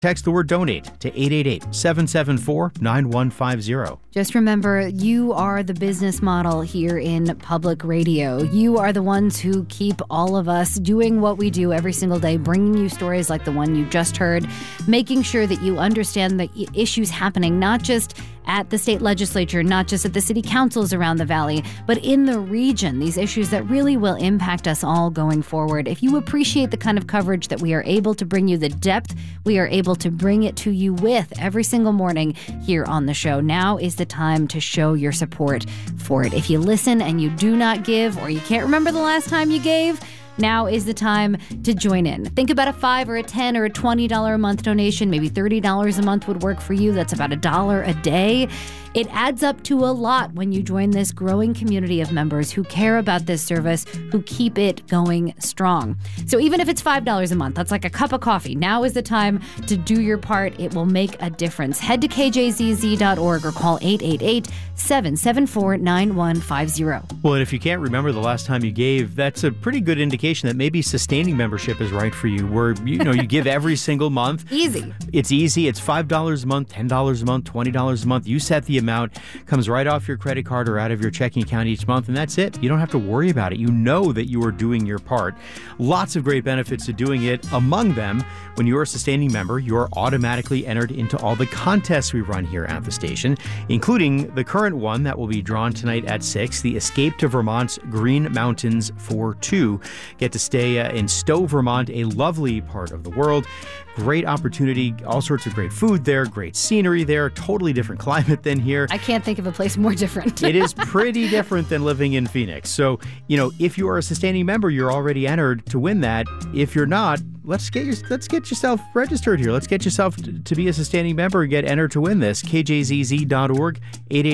Text the word donate to 888-774-9150. Just remember, you are the business model here in public radio. You are the ones who keep all of us doing what we do every single day, bringing you stories like the one you just heard, making sure that you understand the issues happening, not just at the state legislature, not just at the city councils around the valley, but in the region, these issues that really will impact us all going forward. If you appreciate the kind of coverage that we are able to bring you, the depth we are able to bring it to you with every single morning here on the show, now is the time to show your support for it. If you listen and you do not give, or you can't remember the last time you gave, now is the time to join in. Think about a $5 or a $10 or a $20 a month donation. Maybe $30 a month would work for you. That's about $1 a day. It adds up to a lot when you join this growing community of members who care about this service, who keep it going strong. So even if it's $5 a month, that's like a cup of coffee. Now is the time to do your part. It will make a difference. Head to kjzz.org or call 888-774-9150. Well, and if you can't remember the last time you gave, that's a pretty good indication that maybe sustaining membership is right for you, where you give every single month. Easy. It's easy. It's $5 a month, $10 a month, $20 a month. You set the amount, comes right off your credit card or out of your checking account each month, and that's it. You don't have to worry about it. You know that you are doing your part. Lots of great benefits to doing it. Among them, when you're a sustaining member, you are automatically entered into all the contests we run here at the station, including the current one that will be drawn tonight at 6, the Escape to Vermont's Green Mountains for Two. Get to stay in Stowe, Vermont, a lovely part of the world. Great opportunity, all sorts of great food there, great scenery there, totally different climate than here. I can't think of a place more different. It is pretty different than living in Phoenix. So, if you are a sustaining member, you're already entered to win that. If you're not, let's get yourself registered here. Let's get yourself to be a sustaining member and get entered to win this. kjzz.org,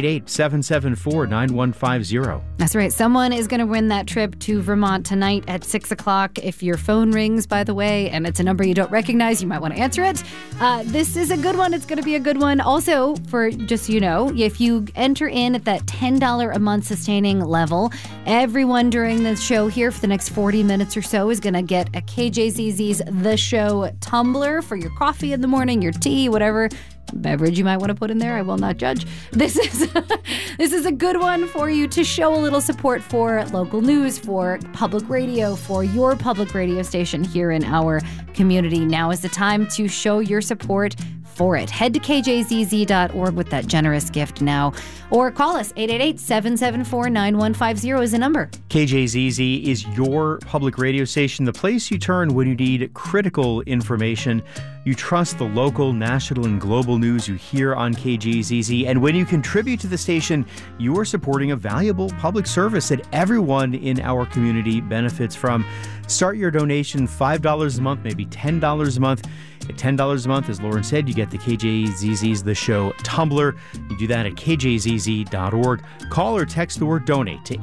888-774-9150. That's right. Someone is going to win that trip to Vermont tonight at 6 o'clock. If your phone rings, by the way, and it's a number you don't recognize, you might want to answer it. This is a good one. It's going to be a good one. Also, for just so you know, if you enter in at that $10 a month sustaining level, everyone during the show here for the next 40 minutes or so is going to get a KJZZ's The Show tumbler for your coffee in the morning, your tea, whatever beverage you might want to put in there. I will not judge. This is a good one for you to show a little support for local news, for public radio, for your public radio station here in our community. Now is the time to show your support for it. Head to kjzz.org with that generous gift now, or call us 888-774-9150 is the number. KJZZ is your public radio station, the place you turn when you need critical information. You trust the local, national, and global news you hear on KJZZ, and when you contribute to the station, you are supporting a valuable public service that everyone in our community benefits from. Start your donation $5 a month, maybe $10 a month. At $10 a month, as Lauren said, you get the KJZZ's The Show tumbler. You do that at kjzz.org. Call or text the word donate to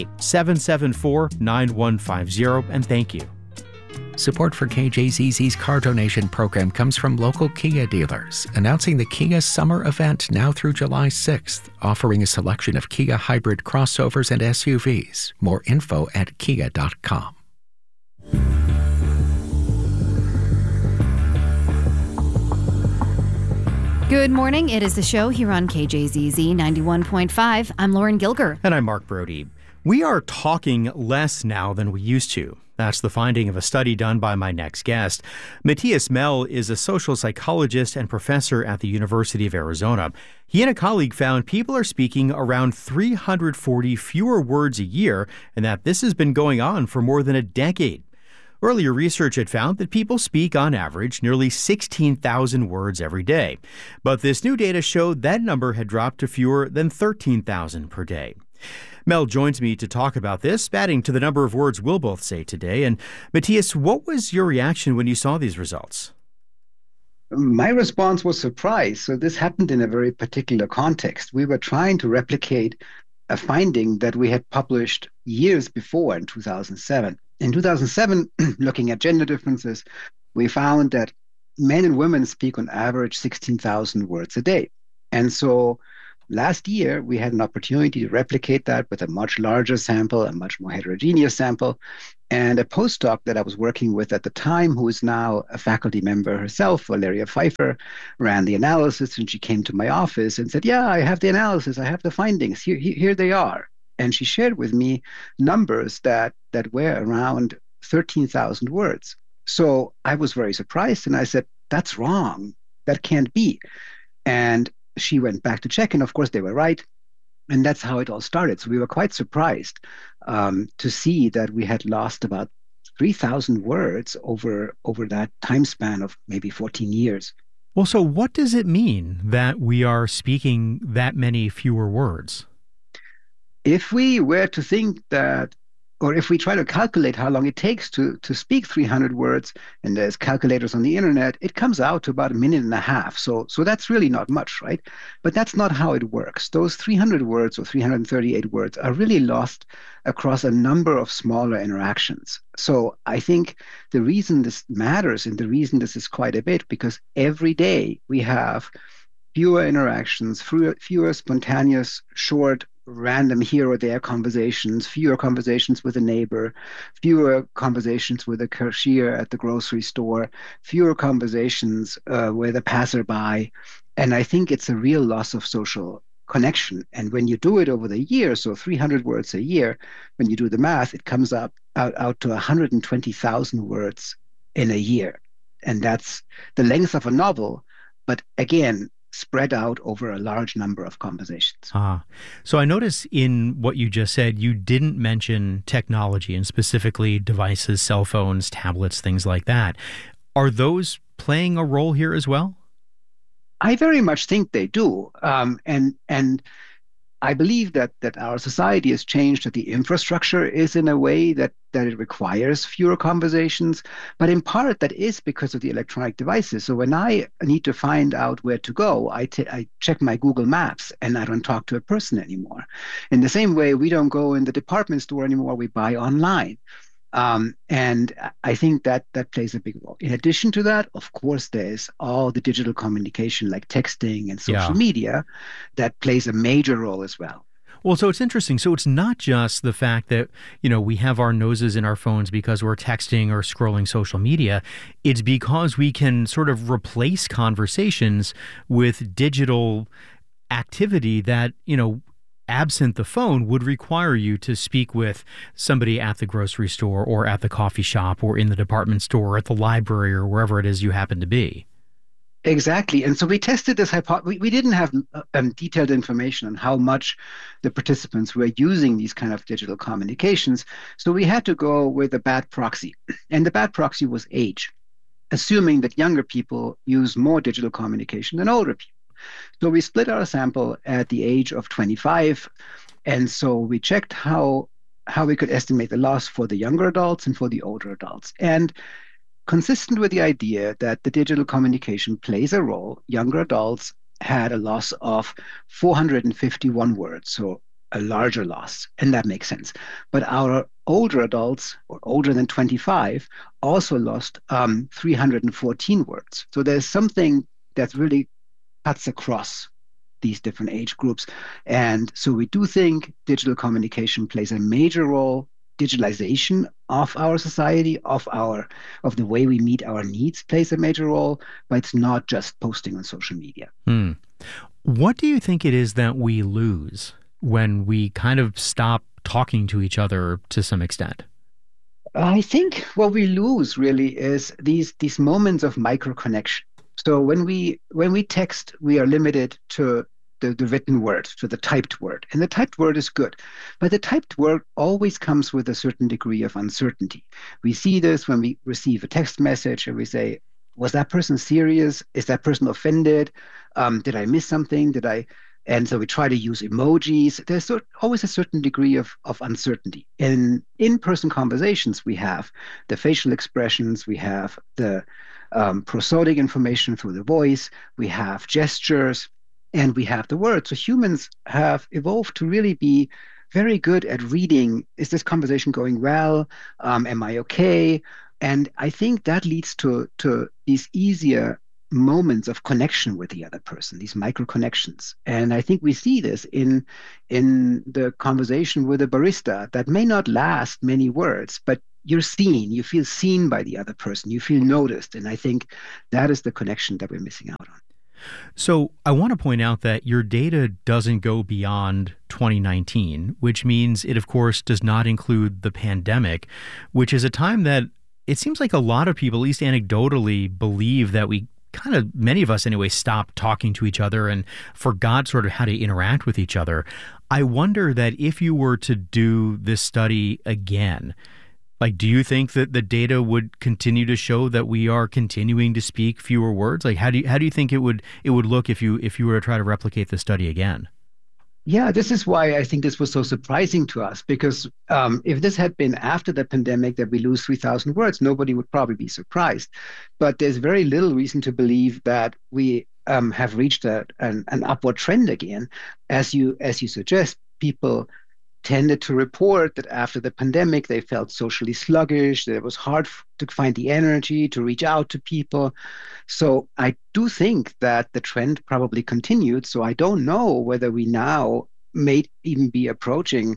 888-774-9150, and thank you. Support for KJZZ's car donation program comes from local Kia dealers, announcing the Kia Summer Event now through July 6th, offering a selection of Kia hybrid crossovers and SUVs. More info at kia.com. Good morning. It is The Show here on KJZZ 91.5. I'm Lauren Gilger. And I'm Mark Brody. We are talking less now than we used to. That's the finding of a study done by my next guest. Matthias Mell is a social psychologist and professor at the University of Arizona. He and a colleague found people are speaking around 340 fewer words a year, and that this has been going on for more than a decade. Earlier research had found that people speak on average nearly 16,000 words every day. But this new data showed that number had dropped to fewer than 13,000 per day. Mel joins me to talk about this, adding to the number of words we'll both say today. And Matthias, what was your reaction when you saw these results? My response was surprise. So this happened in a very particular context. We were trying to replicate a finding that we had published years before in 2007. In 2007, looking at gender differences, we found that men and women speak on average 16,000 words a day. And so last year, we had an opportunity to replicate that with a much larger sample, a much more heterogeneous sample. And a postdoc that I was working with at the time, who is now a faculty member herself, Valeria Pfeiffer, ran the analysis. And she came to my office and said, yeah, I have the analysis. I have the findings. Here they are. And she shared with me numbers that were around 13,000 words. So I was very surprised. And I said, that's wrong. That can't be. And she went back to check. And of course, they were right. And that's how it all started. So we were quite surprised to see that we had lost about 3,000 words over that time span of maybe 14 years. Well, so what does it mean that we are speaking that many fewer words? If we were to think that, or if we try to calculate how long it takes to speak 300 words, and there's calculators on the internet, it comes out to about a minute and a half. So that's really not much, right? But that's not how it works. Those 300 words or 338 words are really lost across a number of smaller interactions. So I think the reason this matters, and the reason this is quite a bit, because every day we have fewer interactions, fewer spontaneous, short, random here or there conversations, fewer conversations with a neighbor, fewer conversations with a cashier at the grocery store, fewer conversations with a passerby. And I think it's a real loss of social connection. And when you do it over the year, so 300 words a year, when you do the math, it comes out to 120,000 words in a year. And that's the length of a novel. But again, spread out over a large number of conversations. So I notice in what you just said, you didn't mention technology and specifically devices, cell phones, tablets, things like that. Are those playing a role here as well? I very much think they do. And I believe that our society has changed, that the infrastructure is in a way that it requires fewer conversations. But in part, that is because of the electronic devices. So when I need to find out where to go, I check my Google Maps and I don't talk to a person anymore. In the same way, we don't go in the department store anymore, we buy online. And I think that plays a big role. In addition to that, of course, there's all the digital communication like texting and social media that plays a major role as well. Well, so it's interesting. So it's not just the fact that, we have our noses in our phones because we're texting or scrolling social media. It's because we can sort of replace conversations with digital activity that, absent the phone, would require you to speak with somebody at the grocery store or at the coffee shop or in the department store or at the library or wherever it is you happen to be. Exactly. And so we tested this hypothesis. We didn't have detailed information on how much the participants were using these kind of digital communications. So we had to go with a bad proxy. And the bad proxy was age, assuming that younger people use more digital communication than older people. So we split our sample at the age of 25. And so we checked how we could estimate the loss for the younger adults and for the older adults. And consistent with the idea that the digital communication plays a role, younger adults had a loss of 451 words, so a larger loss, and that makes sense. But our older adults, or older than 25, also lost 314 words. So there's something that's really cuts across these different age groups. And so we do think digital communication plays a major role. Digitalization of our society, of the way we meet our needs plays a major role, but it's not just posting on social media. What do you think it is that we lose when we kind of stop talking to each other to some extent? I think what we lose really is these moments of micro connection. So when we text, we are limited to the written word, to the typed word. And the typed word is good. But the typed word always comes with a certain degree of uncertainty. We see this when we receive a text message and we say, was that person serious? Is that person offended? Did I miss something? And so we try to use emojis. There's always a certain degree of uncertainty. In in-person conversations, we have the facial expressions, we have the prosodic information through the voice, we have gestures, and we have the words. So humans have evolved to really be very good at reading, is this conversation going well? Am I okay? And I think that leads to these easier moments of connection with the other person, these micro connections. And I think we see this in the conversation with a barista that may not last many words, but you're seen, you feel seen by the other person, you feel noticed. And I think that is the connection that we're missing out on. So I want to point out that your data doesn't go beyond 2019, which means it, of course, does not include the pandemic, which is a time that it seems like a lot of people, at least anecdotally, believe that we kind of, many of us anyway, stopped talking to each other and forgot sort of how to interact with each other. I wonder that if you were to do this study again, like, do you think that the data would continue to show that we are continuing to speak fewer words? Like, how do you think it would look if you were to try to replicate the study again? Yeah, this is why I think this was so surprising to us, because if this had been after the pandemic that we lose 3,000 words, nobody would probably be surprised. But there's very little reason to believe that we have reached an upward trend again. As you suggest, people tended to report that after the pandemic, they felt socially sluggish, that it was hard to find the energy to reach out to people. So I do think that the trend probably continued. So I don't know whether we now may even be approaching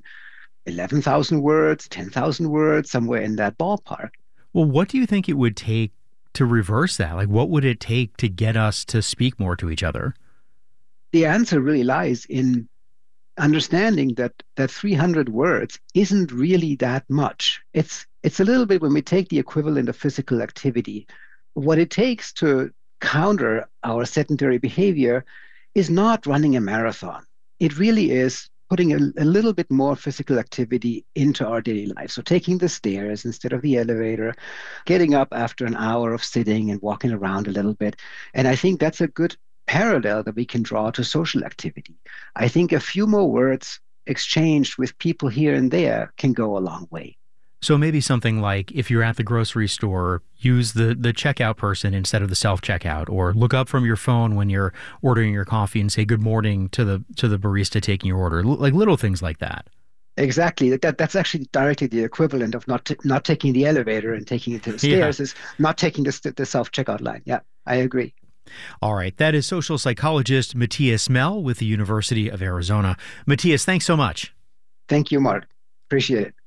11,000 words, 10,000 words, somewhere in that ballpark. Well, what do you think it would take to reverse that? Like, what would it take to get us to speak more to each other? The answer really lies in understanding that 300 words isn't really that much. It's a little bit when we take the equivalent of physical activity. What it takes to counter our sedentary behavior is not running a marathon. It really is putting a little bit more physical activity into our daily life. So taking the stairs instead of the elevator, getting up after an hour of sitting and walking around a little bit. And I think that's a good parallel that we can draw to social activity. I think a few more words exchanged with people here and there can go a long way. So maybe something like, if you're at the grocery store, use the checkout person instead of the self-checkout, or look up from your phone when you're ordering your coffee and say good morning to the barista taking your order, like little things like that. Exactly. That's actually directly the equivalent of not taking the elevator and taking it to the stairs, is not taking the self-checkout line. Yeah, I agree. All right. That is social psychologist Matthias Mell with the University of Arizona. Matthias, thanks so much. Thank you, Mark. Appreciate it.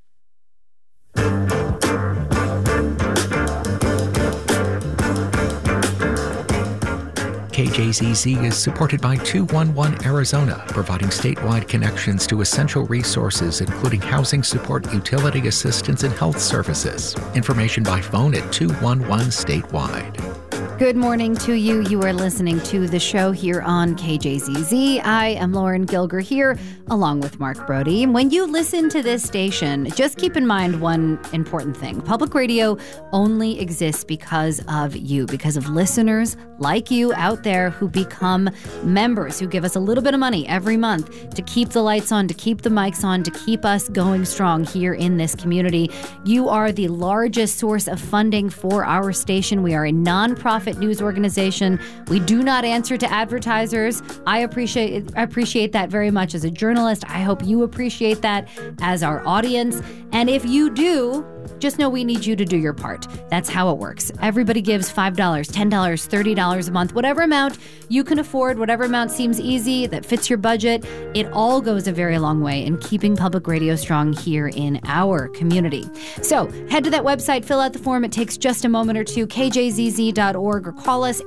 KJZZ is supported by 211 Arizona, providing statewide connections to essential resources, including housing support, utility assistance, and health services. Information by phone at 211 statewide. Good morning to you. You are listening to the show here on KJZZ. I am Lauren Gilger here, along with Mark Brody. When you listen to this station, just keep in mind one important thing. Public radio only exists because of you, because of listeners like you out there who become members, who give us a little bit of money every month to keep the lights on, to keep the mics on, to keep us going strong here in this community. You are the largest source of funding for our station. We are a nonprofit news organization. We do not answer to advertisers. I appreciate that very much as a journalist. I hope you appreciate that as our audience. And if you do, just know we need you to do your part. That's how it works. Everybody gives $5, $10, $30 a month, whatever amount you can afford, whatever amount seems easy, that fits your budget. It all goes a very long way in keeping public radio strong here in our community. So head to that website, fill out the form. It takes just a moment or two, kjzz.org, or call us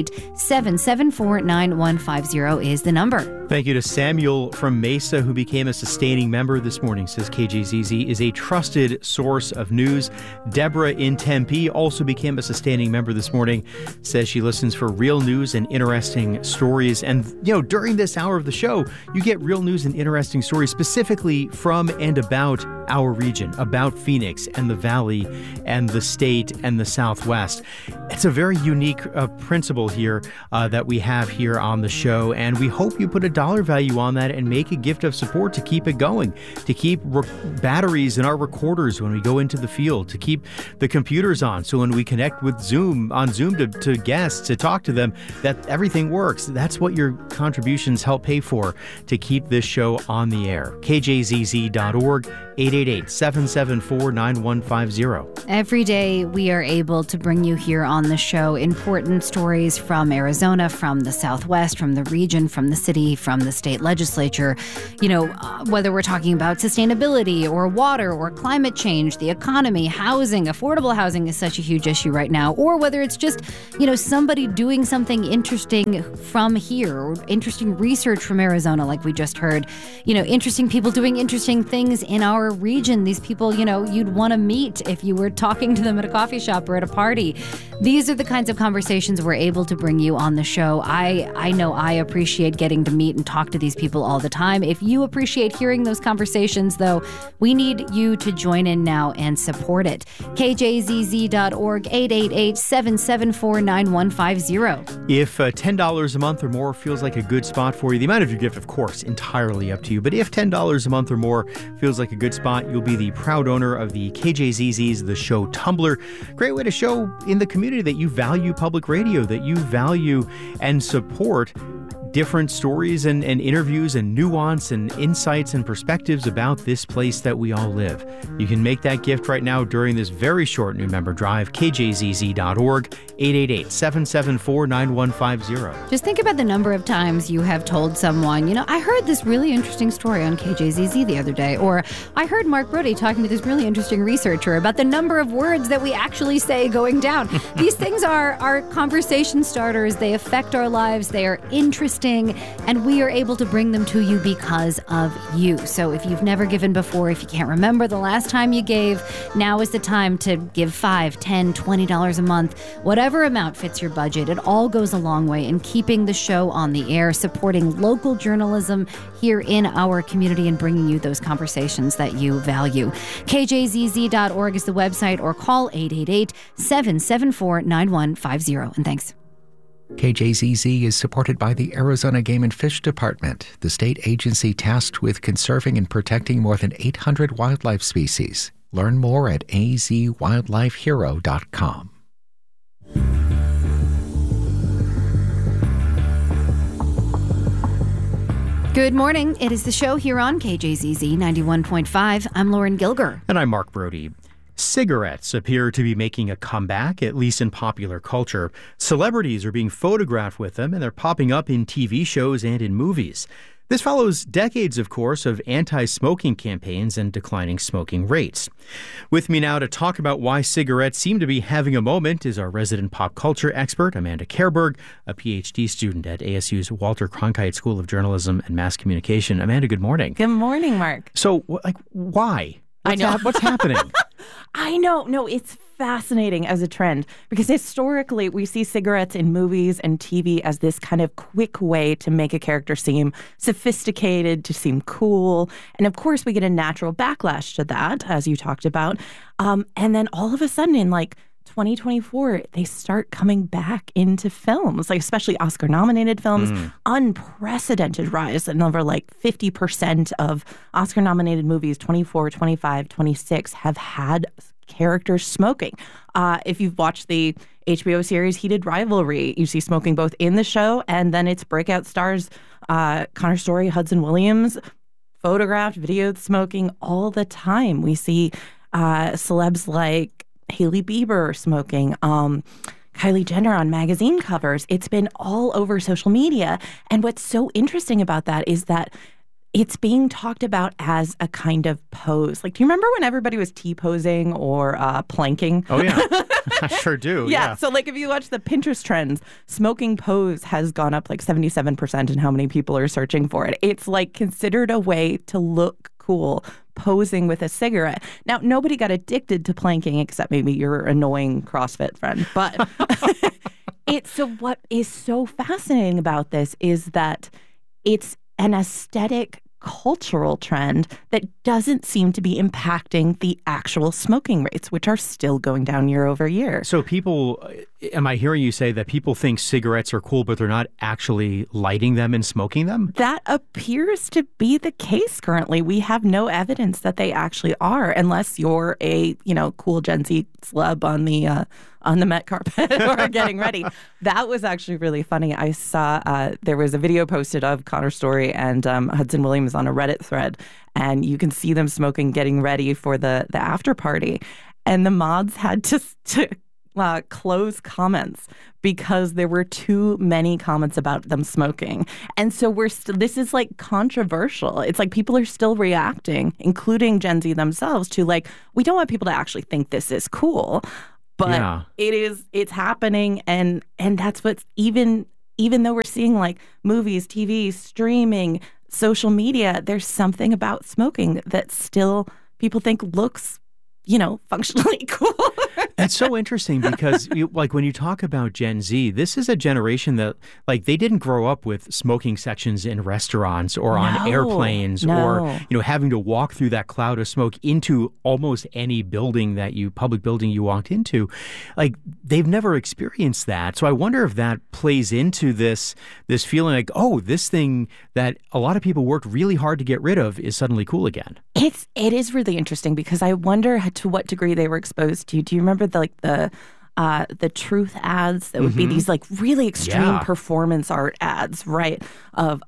888-774-9150 is the number. Thank you to Samuel from Mesa, who became a sustaining member this morning. Says KJZZ is a trusted source of news. Deborah in Tempe also became a sustaining member this morning. Says she listens for real news and interesting stories. And, during this hour of the show, you get real news and interesting stories specifically from and about our region, about Phoenix and the Valley and the state and the Southwest. It's a very unique principle here that we have here on the show, and we hope you put a dollar value on that and make a gift of support to keep it going, to keep batteries in our recorders when we go into the field, to keep the computers on so when we connect with Zoom to guests to talk to them, that everything works. That's what your contributions help pay for, to keep this show on the air. KJZZ.org, 888-774-9150. Every day we are able to bring you here on the show important stories from Arizona, from the Southwest, from the region, from the city, from the state legislature. Whether we're talking about sustainability or water or climate change, the economy, housing, affordable housing is such a huge issue right now, or whether it's just, somebody doing something interesting from here, or interesting research from Arizona, like we just heard, interesting people doing interesting things in our region. These people, you'd want to meet if you were talking to them at a coffee shop or at a party. These are the kinds of conversations we're able to bring you on the show. I know I appreciate getting to meet and talk to these people all the time. If you appreciate hearing those conversations, though, we need you to join in now and support it. KJZZ.org, 888-774-9150. If $10 a month or more feels like a good spot for you, the amount of your gift, of course, entirely up to you. But if $10 a month or more feels like a good spot, you'll be the proud owner of the KJZZ's The Show Tumblr. Great way to show in the community that you value public radio, that you value and support different stories and interviews and nuance and insights and perspectives about this place that we all live. You can make that gift right now during this very short new member drive. KJZZ.org, 888-774-9150. Just think about the number of times you have told someone, I heard this really interesting story on KJZZ the other day, or I heard Mark Brody talking to this really interesting researcher about the number of words that we actually say going down. These things are conversation starters. They affect our lives. They are interesting, and we are able to bring them to you because of you. So if you've never given before, if you can't remember the last time you gave, now is the time to give $5, $10, $20 a month, whatever amount fits your budget. It all goes a long way in keeping the show on the air, supporting local journalism here in our community, and bringing you those conversations that you value. KJZZ.org is the website, or call 888-774-9150. And thanks. KJZZ is supported by the Arizona Game and Fish Department, the state agency tasked with conserving and protecting more than 800 wildlife species. Learn more at azwildlifehero.com. Good morning. It is the show here on KJZZ 91.5. I'm Lauren Gilger. And I'm Mark Brody. Cigarettes appear to be making a comeback, at least in popular culture. Celebrities are being photographed with them, and they're popping up in TV shows and in movies. This follows decades, of course, of anti-smoking campaigns and declining smoking rates. With me now to talk about why cigarettes seem to be having a moment is our resident pop culture expert, Amanda Kerberg, a PhD student at ASU's Walter Cronkite School of Journalism and Mass Communication. Amanda, good morning. Good morning, Mark. So, why? What's happening? I know. No, it's fascinating as a trend, because historically we see cigarettes in movies and TV as this kind of quick way to make a character seem sophisticated, to seem cool. And of course, we get a natural backlash to that, as you talked about. And then all of a sudden in 2024, they start coming back into films, especially Oscar-nominated films. Unprecedented rise. A number 50% of Oscar-nominated movies, 24, 25, 26, have had characters smoking. If you've watched the HBO series Heated Rivalry, you see smoking both in the show and then its breakout stars, Connor Story, Hudson Williams, photographed, videoed smoking all the time. We see celebs like Hailey Bieber smoking, Kylie Jenner on magazine covers. It's been all over social media. And what's so interesting about that is that it's being talked about as a kind of pose. Do you remember when everybody was T-posing or planking? Oh, yeah. I sure do. Yeah. So, if you watch the Pinterest trends, smoking pose has gone up 77% in how many people are searching for it. It's considered a way to look cool, posing with a cigarette. Now, nobody got addicted to planking except maybe your annoying CrossFit friend. But what is so fascinating about this is that it's an aesthetic cultural trend that doesn't seem to be impacting the actual smoking rates, which are still going down year over year. So am I hearing you say that people think cigarettes are cool, but they're not actually lighting them and smoking them? That appears to be the case currently. We have no evidence that they actually are, unless you're a, cool Gen Z celeb on on the Met carpet or getting ready. That was actually really funny. I saw there was a video posted of Connor Story and Hudson Williams on a Reddit thread, and you can see them smoking, getting ready for the after party. And the mods had to close comments because there were too many comments about them smoking. And so this is like controversial. It's like people are still reacting, including Gen Z themselves, to like, we don't want people to actually think this is cool, but it's happening. And that's what's even though we're seeing like movies, TV, streaming, social media, there's something about smoking that still people think looks, functionally cool. It's so interesting because, when you talk about Gen Z, this is a generation that, they didn't grow up with smoking sections in restaurants or on airplanes or, having to walk through that cloud of smoke into almost any public building you walked into. They've never experienced that. So I wonder if that plays into this feeling like, oh, this thing that a lot of people worked really hard to get rid of is suddenly cool again. It is really interesting because I wonder to what degree they were exposed to. Do you remember the truth ads that would be these really extreme performance art ads, right? Of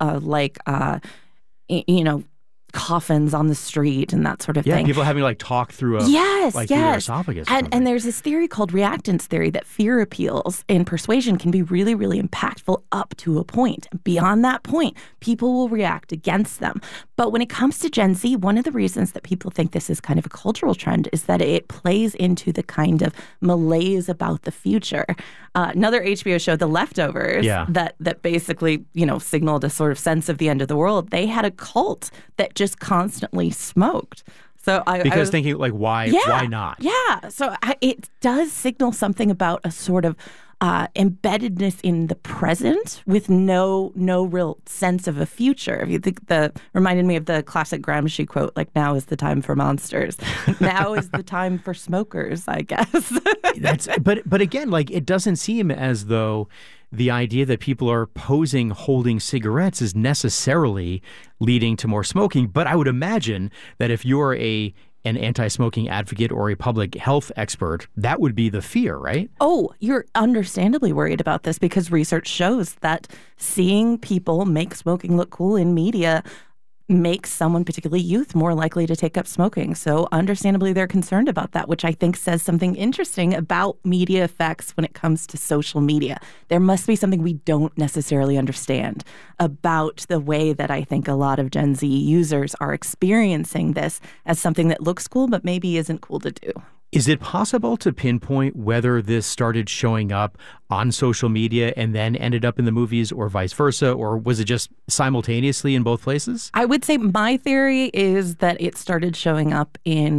coffins on the street and that sort of thing. People having talk through through their esophagus. And there's this theory called reactance theory that fear appeals in persuasion can be really, really impactful up to a point. Beyond that point, people will react against them. But when it comes to Gen Z, one of the reasons that people think this is kind of a cultural trend is that it plays into the kind of malaise about the future. Another HBO show, The Leftovers, that basically, signaled a sort of sense of the end of the world. They had a cult that just constantly smoked. So I was thinking why not? Yeah. So it does signal something about a sort of embeddedness in the present with no real sense of a future. If you think reminded me of the classic Gramsci quote, now is the time for monsters. Now is the time for smokers, I guess. But again, it doesn't seem as though the idea that people are posing holding cigarettes is necessarily leading to more smoking. But I would imagine that if you're an anti-smoking advocate or a public health expert, that would be the fear, right? Oh, you're understandably worried about this because research shows that seeing people make smoking look cool in media makes someone, particularly youth, more likely to take up smoking. So understandably, they're concerned about that, which I think says something interesting about media effects when it comes to social media. There must be something we don't necessarily understand about the way that I think a lot of Gen Z users are experiencing this as something that looks cool, but maybe isn't cool to do. Is it possible to pinpoint whether this started showing up on social media and then ended up in the movies or vice versa, or was it just simultaneously in both places? I would say my theory is that it started showing up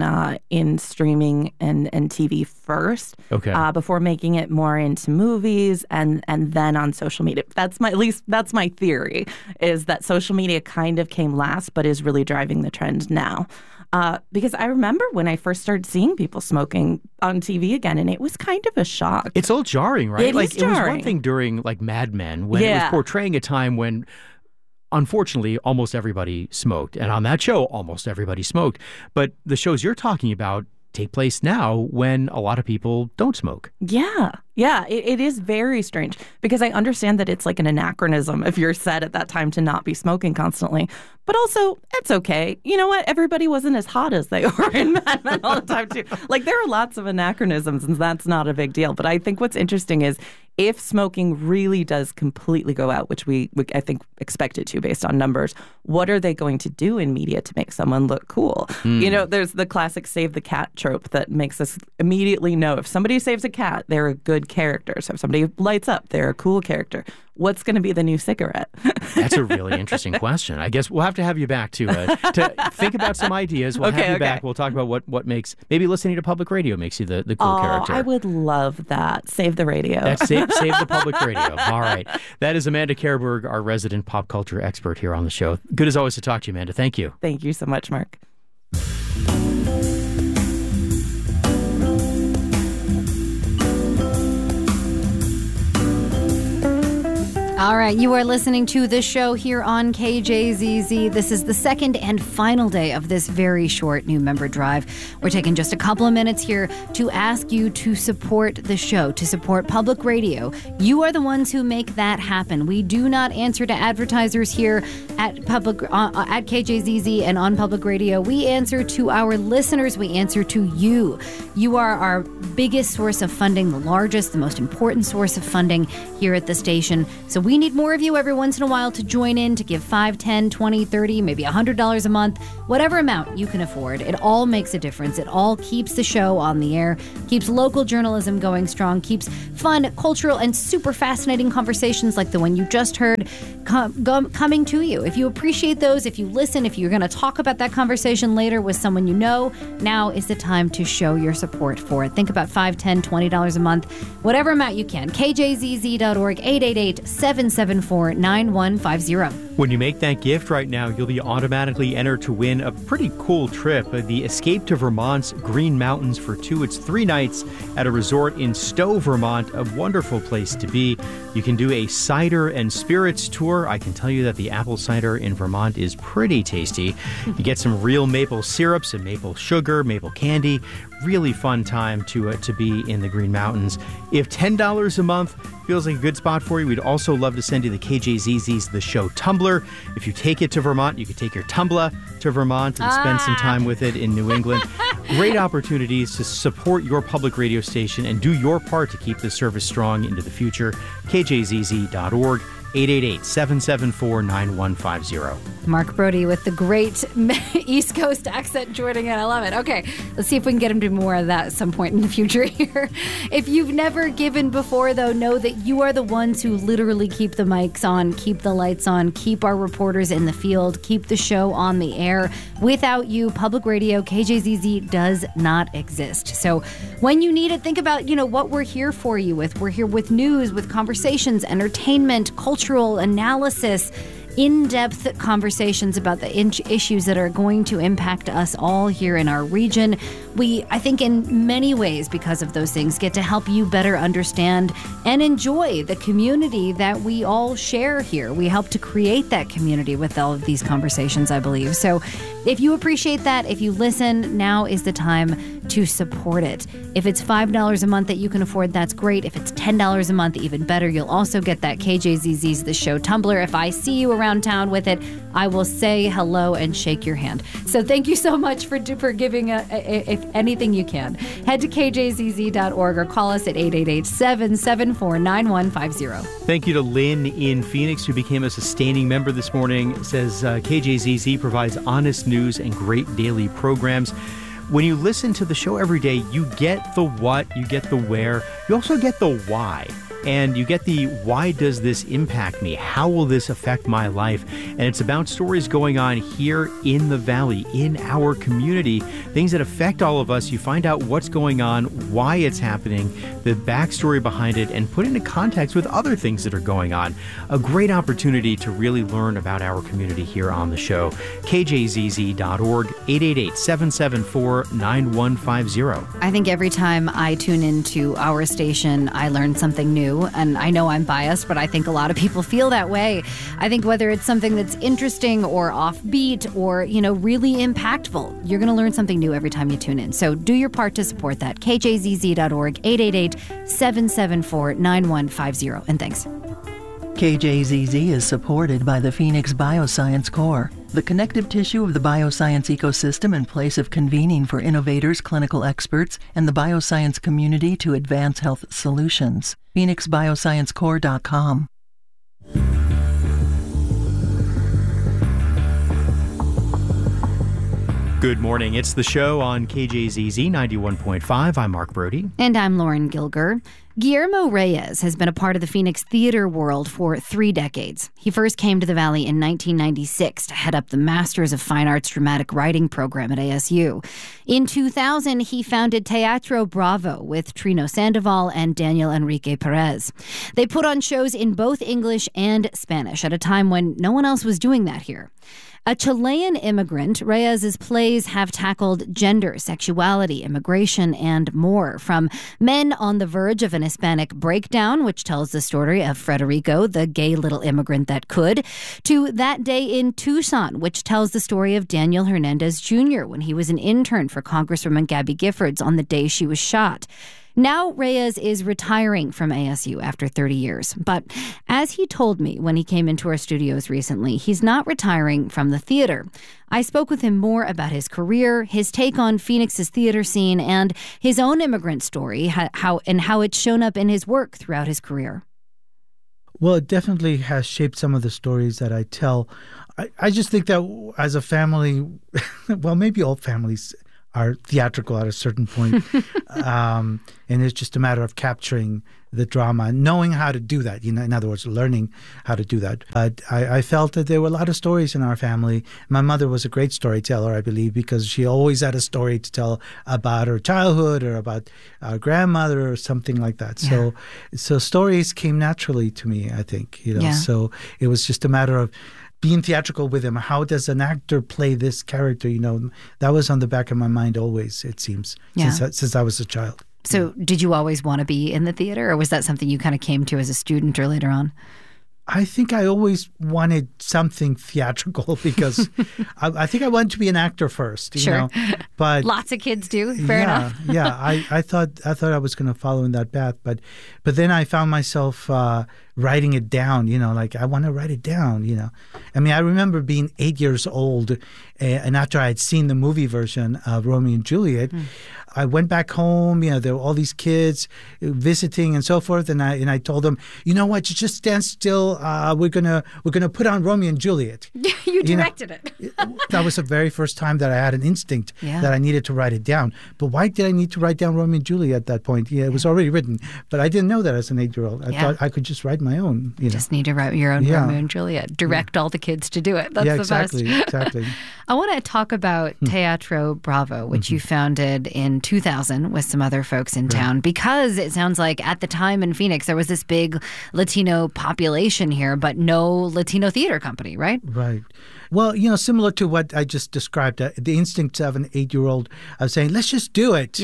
in streaming and TV first, before making it more into movies and then on social media. That's my theory, is that social media kind of came last, but is really driving the trend now. Because I remember when I first started seeing people smoking on TV again, and it was kind of a shock. It's a little jarring, right? It is jarring. It was one thing during Mad Men when it was portraying a time when, unfortunately, almost everybody smoked. And on that show, almost everybody smoked. But the shows you're talking about take place now when a lot of people don't smoke. Yeah, it is very strange because I understand that it's like an anachronism if you're set at that time to not be smoking constantly. But also, it's okay. You know what? Everybody wasn't as hot as they were in Mad Men all the time, too. There are lots of anachronisms, and that's not a big deal. But I think what's interesting is if smoking really does completely go out, which we I think expect it to based on numbers, what are they going to do in media to make someone look cool? There's the classic save the cat trope that makes us immediately know if somebody saves a cat, they're a good character. So if somebody lights up, they're a cool character. What's going to be the new cigarette? That's a really interesting question. I guess we'll have to have you back to think about some ideas. We'll have you back. We'll talk about what makes, maybe listening to public radio makes you the cool character. I would love that. Save the radio. That's save the public radio. All right. That is Amanda Kerberg, our resident pop culture expert here on the show. Good as always to talk to you, Amanda. Thank you. Thank you so much, Mark. All right, you are listening to the show here on KJZZ. This is the second and final day of this very short new member drive. We're taking just a couple of minutes here to ask you to support the show, to support public radio. You are the ones who make that happen. We do not answer to advertisers here at KJZZ and on public radio. We answer to our listeners. We answer to you. You are our biggest source of funding, the largest, the most important source of funding here at the station. So we need more of you every once in a while to join in, to give $5, $10, $20, $30, maybe $100 a month, whatever amount you can afford. It all makes a difference. It all keeps the show on the air, keeps local journalism going strong, keeps fun, cultural, and super fascinating conversations like the one you just heard coming to you. If you appreciate those, if you listen, if you're going to talk about that conversation later with someone you know, now is the time to show your support for it. Think about $5, $10, $20 a month, whatever amount you can. KJZZ.org, 888-774-9150. When you make that gift right now, you'll be automatically entered to win a pretty cool trip. The Escape to Vermont's Green Mountains for 2. It's 3 nights at a resort in Stowe, Vermont, a wonderful place to be. You can do a cider and spirits tour. I can tell you that the apple cider in Vermont is pretty tasty. You get some real maple syrups and maple sugar, maple candy. Really fun time to be in the Green Mountains. If $10 a month feels like a good spot for you, we'd also love to send you the KJZZ's The Show tumbler. If you take it to Vermont, you could take your tumbler to Vermont and spend some time with it in New England. Great opportunities to support your public radio station and do your part to keep the service strong into the future. KJZZ.org. 888-774-9150. Mark Brody with the great East Coast accent joining in. I love it. Okay, let's see if we can get him to do more of that at some point in the future here. If you've never given before, though, know that you are the ones who literally keep the mics on, keep the lights on, keep our reporters in the field, keep the show on the air. Without you, public radio, KJZZ does not exist. So when you need it, think about, what we're here for you with. We're here with news, with conversations, entertainment, cultural analysis, in-depth conversations about the issues that are going to impact us all here in our region. We, I think in many ways, because of those things, get to help you better understand and enjoy the community that we all share here. We help to create that community with all of these conversations, I believe. So if you appreciate that, if you listen, now is the time to support it. If it's $5 a month that you can afford, that's great. If it's $10 a month, even better. You'll also get that KJZZ's The Show tumbler. If I see you around town with it, I will say hello and shake your hand. So thank you so much for giving if anything you can. Head to kjzz.org or call us at 888-774-9150. Thank you to Lynn in Phoenix, who became a sustaining member this morning. It says KJZZ provides honest news and great daily programs. When you listen to the show every day, you get the what, you get the where, you also get the why. And you get the why does this impact me? How will this affect my life? And it's about stories going on here in the Valley, in our community, things that affect all of us. You find out what's going on, why it's happening, the backstory behind it, and put into context with other things that are going on. A great opportunity to really learn about our community here on the show. KJZZ.org, 888-774-9150. I think every time I tune into our station, I learn something new. And I know I'm biased, but I think a lot of people feel that way. I think whether it's something that's interesting or offbeat or, really impactful, you're going to learn something new every time you tune in. So do your part to support that. KJZZ.org, 888-774-9150. And thanks. KJZZ is supported by the Phoenix Bioscience Core, the connective tissue of the bioscience ecosystem and place of convening for innovators, clinical experts, and the bioscience community to advance health solutions. PhoenixBioscienceCore.com. Good morning. It's the show on KJZZ 91.5. I'm Mark Brody. And I'm Lauren Gilger. Guillermo Reyes has been a part of the Phoenix theater world for 3 decades. He first came to the Valley in 1996 to head up the Masters of Fine Arts Dramatic Writing program at ASU. In 2000, he founded Teatro Bravo with Trino Sandoval and Daniel Enrique Perez. They put on shows in both English and Spanish at a time when no one else was doing that here. A Chilean immigrant, Reyes's plays have tackled gender, sexuality, immigration, and more. From Men on the Verge of an Hispanic Breakdown, which tells the story of Federico, the gay little immigrant that could, to That Day in Tucson, which tells the story of Daniel Hernandez Jr. when he was an intern for Congresswoman Gabby Giffords on the day she was shot. Now Reyes is retiring from ASU after 30 years. But as he told me when he came into our studios recently, he's not retiring from the theater. I spoke with him more about his career, his take on Phoenix's theater scene, and his own immigrant story, how it's shown up in his work throughout his career. Well, it definitely has shaped some of the stories that I tell. I just think that as a family, well, maybe all families are theatrical at a certain point. And it's just a matter of capturing the drama, knowing how to do that, in other words, learning how to do that. But I felt that there were a lot of stories in our family. My mother was a great storyteller, I believe, because she always had a story to tell about her childhood or about our grandmother or something like that. Yeah. So stories came naturally to me, I think. So it was just a matter of being theatrical with him. How does an actor play this character? That was on the back of my mind always, it seems, since I was a child. So did you always want to be in the theater, or was that something you kind of came to as a student or later on? I think I always wanted something theatrical because I think I wanted to be an actor first, Sure. But lots of kids do. Fair enough. I thought I was going to follow in that path, but then I found myself writing it down. Like I want to write it down. I mean, I remember being 8 years old, and after I had seen the movie version of Romeo and Juliet. I went back home. There were all these kids visiting and so forth, and I told them, you know what? You just stand still. We're gonna put on Romeo and Juliet. You directed it. That was the very first time that I had an instinct that I needed to write it down. But why did I need to write down Romeo and Juliet at that point? It was already written, but I didn't know that as an 8-year-old. I thought I could just write my own. Just need to write your own Romeo and Juliet. Direct all the kids to do it. That's the best. Exactly. I want to talk about Teatro Bravo, which you founded in 2000 with some other folks in town, because it sounds like at the time in Phoenix there was this big Latino population here, but no Latino theater company, right? Right. Well, similar to what I just described, the instincts of an 8-year-old of saying, let's just do it,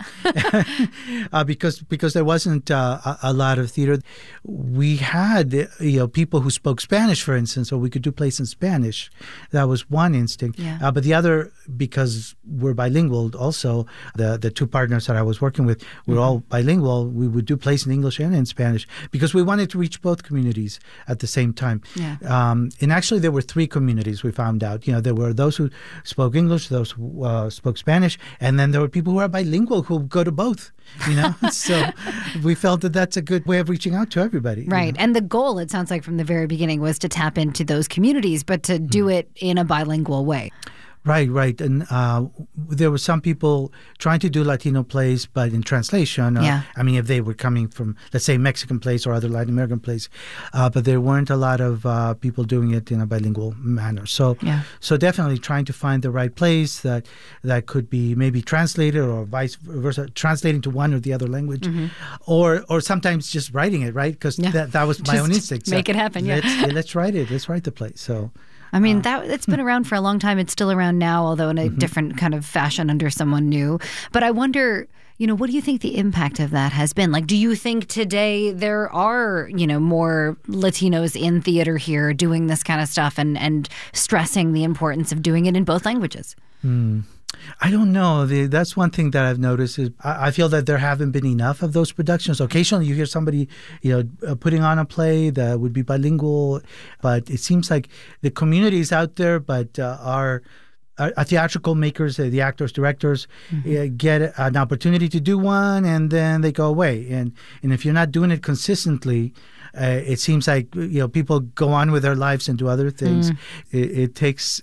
because there wasn't a lot of theater. We had, people who spoke Spanish, for instance, so we could do plays in Spanish. That was one instinct. Yeah. But the other, because we're bilingual also, the two partners that I was working with were all bilingual. We would do plays in English and in Spanish because we wanted to reach both communities at the same time. Yeah. And actually, there were 3 communities. We found out, there were those who spoke English, those who spoke Spanish, and then there were people who are bilingual who go to both, So we felt that that's a good way of reaching out to everybody. Right. And the goal, it sounds like from the very beginning, was to tap into those communities, but to do it in a bilingual way. Right. And there were some people trying to do Latino plays, but in translation. I mean, if they were coming from, let's say, Mexican plays or other Latin American plays. But there weren't a lot of people doing it in a bilingual manner. So definitely trying to find the right plays that could be maybe translated or vice versa, translating to one or the other language. Or sometimes just writing it, right? Because that was my own instinct. Make it happen, Let's write it. Let's write the play. So... I mean, it's been around for a long time. It's still around now, although in a different kind of fashion under someone new. But I wonder, what do you think the impact of that has been? Like, do you think today there are, more Latinos in theater here doing this kind of stuff and stressing the importance of doing it in both languages? I don't know. That's one thing that I've noticed is I feel that there haven't been enough of those productions. Occasionally you hear somebody, putting on a play that would be bilingual, but it seems like the communities out there, but are theatrical makers, the actors, directors, get an opportunity to do one, and then they go away. And if you're not doing it consistently, it seems like people go on with their lives and do other things. It takes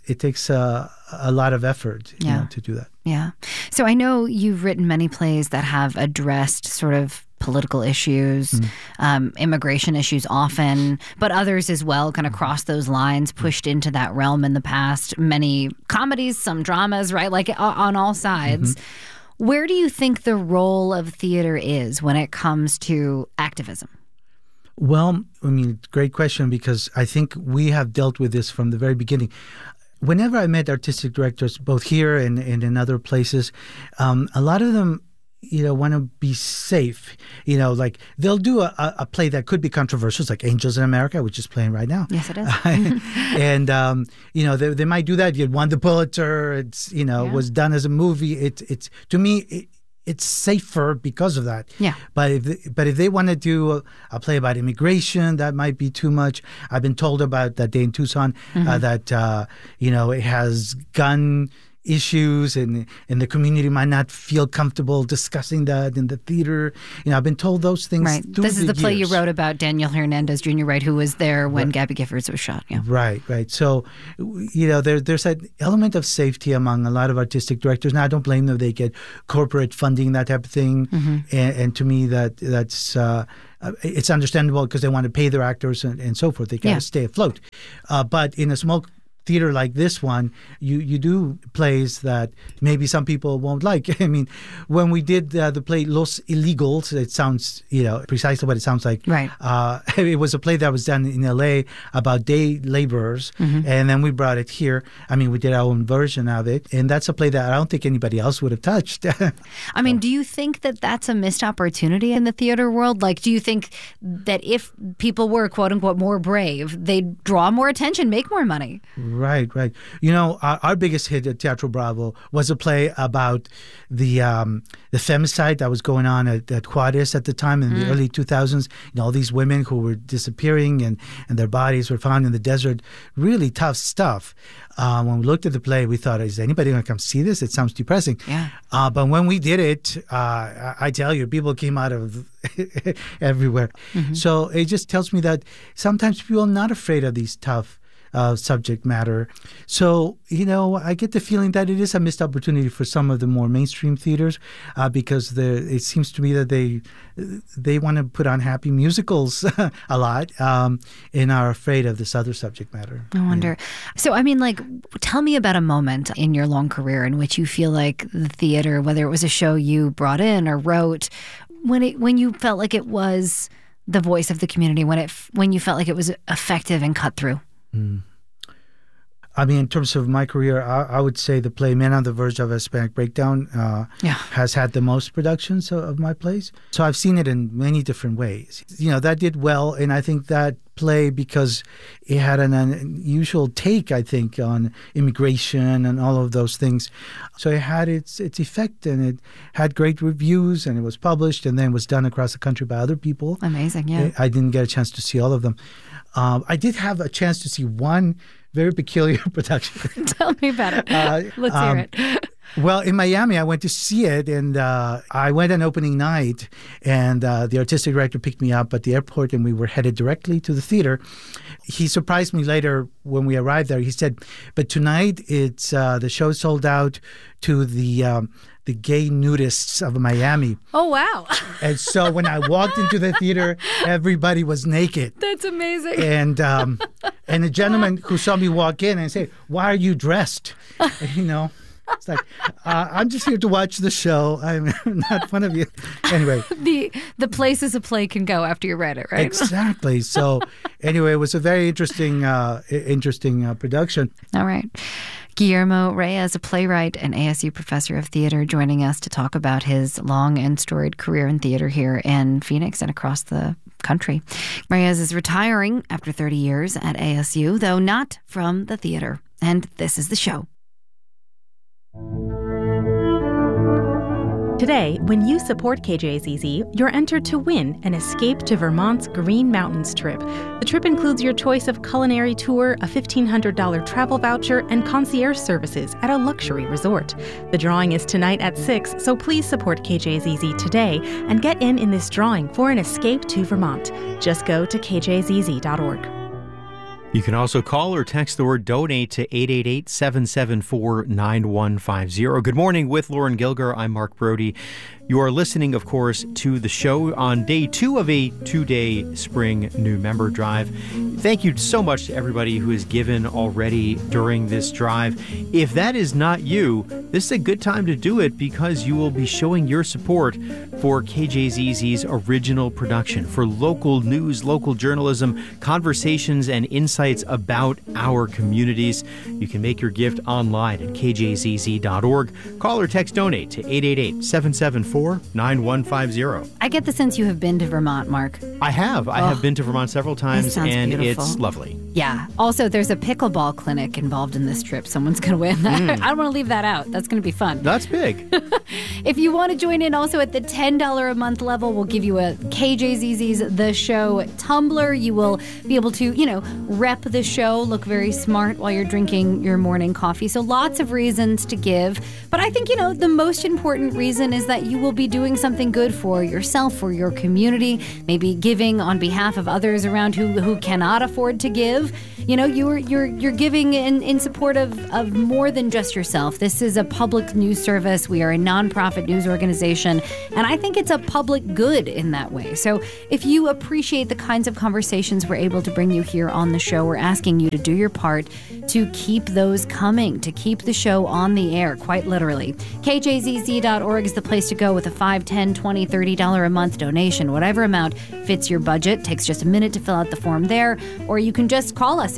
a lot of effort to do that. Yeah. So I know you've written many plays that have addressed sort of political issues, immigration issues often, but others as well kind of cross those lines, pushed into that realm in the past. Many comedies, some dramas, right? Like on all sides. Where do you think the role of theater is when it comes to activism? Well, I mean, great question, because I think we have dealt with this from the very beginning. whenever I met artistic directors, both here and in other places, a lot of them, want to be safe. Like they'll do a play that could be controversial, like Angels in America, which is playing right now. Yes, it is. And, they might do that. It won the Pulitzer. It's, was done as a movie. It's to me, it's safer because of that. Yeah. But if they want to do a play about immigration, that might be too much. I've been told about that day in Tucson that it has gun issues and the community might not feel comfortable discussing that in the theater. I've been told those things. Right. This is the play you wrote about Daniel Hernandez Jr., right, who was there when Gabby Giffords was shot. Yeah. Right. So, there's an element of safety among a lot of artistic directors. Now, I don't blame them. They get corporate funding, that type of thing. And to me, that's it's understandable because they want to pay their actors and so forth. They got to stay afloat. But in a small theater like this one, you do plays that maybe some people won't like. I mean, when we did the play Los Illegals, it sounds, precisely what it sounds like. Right. It was a play that was done in L.A. about day laborers, and then we brought it here. I mean, we did our own version of it, and that's a play that I don't think anybody else would have touched. I mean, do you think that that's a missed opportunity in the theater world? Like, do you think that if people were, quote unquote, more brave, they'd draw more attention, make more money? Right. Our biggest hit at Teatro Bravo was a play about the femicide that was going on at Juarez at the time in the early 2000s. All these women who were disappearing and their bodies were found in the desert. Really tough stuff. When we looked at the play, we thought, is anybody going to come see this? It sounds depressing. Yeah. But when we did it, I tell you, people came out of everywhere. So it just tells me that sometimes people are not afraid of these tough subject matter. So, I get the feeling that it is a missed opportunity for some of the more mainstream theaters because it seems to me that they want to put on happy musicals a lot and are afraid of this other subject matter. I wonder. Yeah. So, I mean, tell me about a moment in your long career in which you feel like the theater, whether it was a show you brought in or wrote, when you felt like it was the voice of the community, when you felt like it was effective and cut through. I mean, in terms of my career, I would say the play Men on the Verge of a Hispanic Breakdown has had the most productions of my plays. So I've seen it in many different ways. That did well, and I think that play, because it had an unusual take, I think, on immigration and all of those things. So it had its effect, and it had great reviews, and it was published, and then was done across the country by other people. Amazing, yeah. I didn't get a chance to see all of them. I did have a chance to see one very peculiar production. Tell me about it. Let's hear it. Well, in Miami, I went to see it, and I went on opening night, and the artistic director picked me up at the airport, and we were headed directly to the theater. He surprised me later when we arrived there. He said, but tonight it's the show sold out to the gay nudists of Miami. Oh, wow. And so when I walked into the theater, everybody was naked. That's amazing. And the gentleman who saw me walk in and say, why are you dressed? It's like, I'm just here to watch the show. I'm not one of you. Anyway. The places a play can go after you read it, right? Exactly. So anyway, it was a very interesting production. All right. Guillermo Reyes, a playwright and ASU professor of theater, joining us to talk about his long and storied career in theater here in Phoenix and across the country. Reyes is retiring after 30 years at ASU, though not from the theater. And this is the show. Today, when you support KJZZ, you're entered to win an Escape to Vermont's Green Mountains trip. The trip includes your choice of culinary tour, a $1,500 travel voucher, and concierge services at a luxury resort. The drawing is tonight at 6, so please support KJZZ today and get in this drawing for an Escape to Vermont. Just go to kjzz.org. You can also call or text the word donate to 888-774-9150. Good morning with Lauren Gilger. I'm Mark Brody. You are listening, of course, to the show on day 2 of a 2-day spring new member drive. Thank you so much to everybody who has given already during this drive. If that is not you, this is a good time to do it because you will be showing your support for KJZZ's original production, for local news, local journalism, conversations, and insights about our communities. You can make your gift online at kjzz.org. Call or text donate to 888-774-9150. I get the sense you have been to Vermont, Mark. I have. I have been to Vermont several times, and beautiful. It's lovely. Yeah. Also, there's a pickleball clinic involved in this trip. Someone's going to win. I don't want to leave that out. That's going to be fun. That's big. If you want to join in also at the $10 a month level, we'll give you a KJZZ's The Show tumbler. You will be able to, rep the show, look very smart while you're drinking your morning coffee. So lots of reasons to give. But I think, the most important reason is that you will be doing something good for yourself, for your community, maybe giving on behalf of others around who cannot afford to give. You're giving in support of more than just yourself. This is a public news service. We are a nonprofit news organization, and I think it's a public good in that way. So if you appreciate the kinds of conversations we're able to bring you here on the show, we're asking you to do your part to keep those coming, to keep the show on the air, quite literally. KJZZ.org is the place to go with a $5, $10, $20, $30 a month donation. Whatever amount fits your budget. Takes just a minute to fill out the form there, or you can just call us,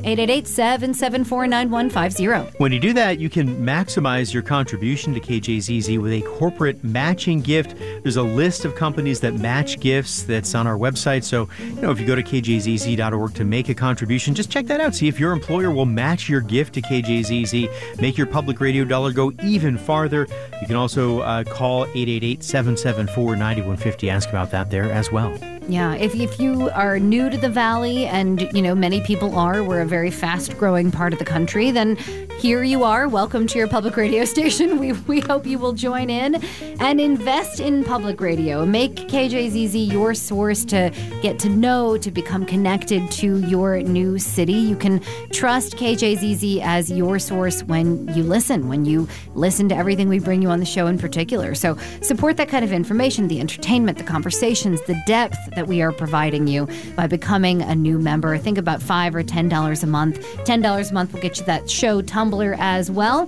888-774-9150. When you do that, you can maximize your contribution to KJZZ with a corporate matching gift. There's a list of companies that match gifts that's on our website. So, if you go to kjzz.org to make a contribution, just check that out. See if your employer will match your gift to KJZZ. Make your public radio dollar go even farther. You can also call 888-774-9150. Ask about that there as well. Yeah, if you are new to the Valley, and, many people are, we're a very fast-growing part of the country, then here you are. Welcome to your public radio station. We hope you will join in and invest in public radio. Make KJZZ your source to get to know, to become connected to your new city. You can trust KJZZ as your source when you listen to everything we bring you on the show in particular. So support that kind of information, the entertainment, the conversations, the depth that we are providing you by becoming a new member. Think about $5 or $10 a month. $10 a month will get you that show tumbler as well.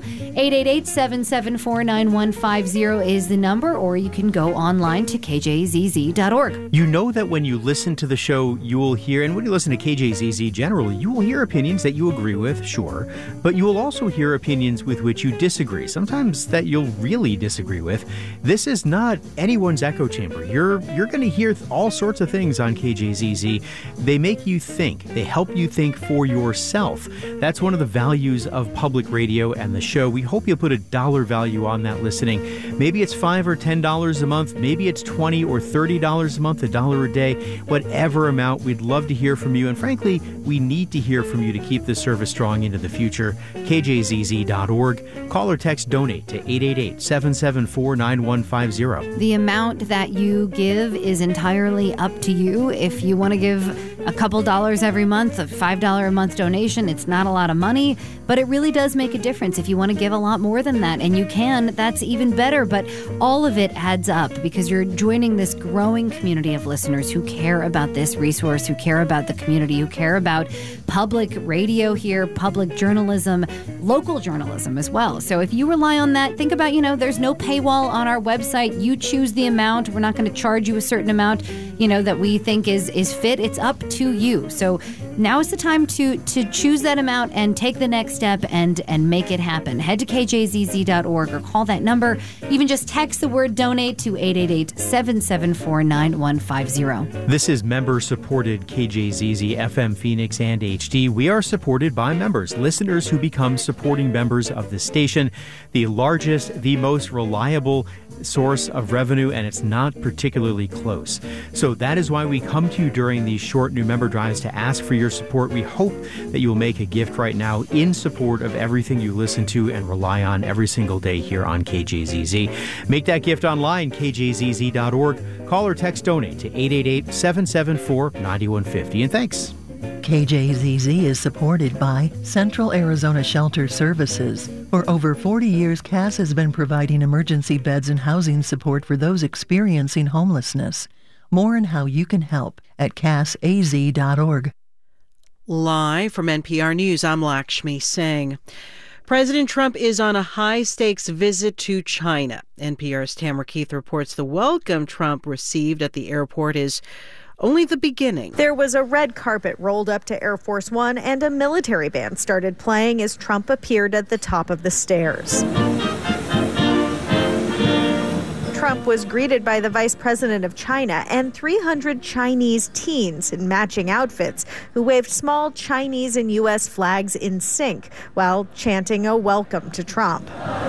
888-774-9150 is the number, or you can go online to kjzz.org. You know that when you listen to the show, you will hear, and when you listen to KJZZ generally, you will hear opinions that you agree with, sure, but you will also hear opinions with which you disagree, sometimes that you'll really disagree with. This is not anyone's echo chamber. You're going to hear all sorts of things on KJZZ. They make you think. They help you think for yourself. That's one of the values of public radio and the show. We hope you'll put a dollar value on that listening. Maybe it's $5 or $10 a month. Maybe it's $20 or $30 a month, $1 a day. Whatever amount, we'd love to hear from you. And frankly, we need to hear from you to keep this service strong into the future. KJZZ.org. Call or text donate to 888-774-9150. The amount that you give is entirely up to you. If you want to give a couple dollars every month, a $5 a month donation, it's not a lot of money, but it really does make a difference. If you want to give a lot more than that, and you can, that's even better. But all of it adds up because you're joining this growing community of listeners who care about this resource, who care about the community, who care about public radio here, public journalism, local journalism as well. So if you rely on that, think about, there's no paywall on our website. You choose the amount. We're not going to charge you a certain amount, that we think is fit. It's up to you. So now is the time to choose that amount and take the next step and make it happen. Head to kjzz.org or call that number. Even just text the word donate to 888-774-9150. This is member-supported KJZZ FM Phoenix and HD. We are supported by members, listeners who become supporting members of the station, the largest, the most reliable source of revenue, and it's not particularly close. So that is why we come to you during these short new member drives to ask for your support. We hope that you will make a gift right now in support of everything you listen to and rely on every single day here on KJZZ. Make that gift online, kjzz.org. Call or text donate to 888-774-9150. And thanks. KJZZ is supported by Central Arizona Shelter Services. For over 40 years, CAS has been providing emergency beds and housing support for those experiencing homelessness. More on how you can help at casaz.org. Live from NPR News, I'm Lakshmi Singh. President Trump is on a high-stakes visit to China. NPR's Tamara Keith reports the welcome Trump received at the airport is only the beginning. There was a red carpet rolled up to Air Force One, and a military band started playing as Trump appeared at the top of the stairs. Trump was greeted by the vice president of China and 300 Chinese teens in matching outfits who waved small Chinese and U.S. flags in sync while chanting a welcome to Trump.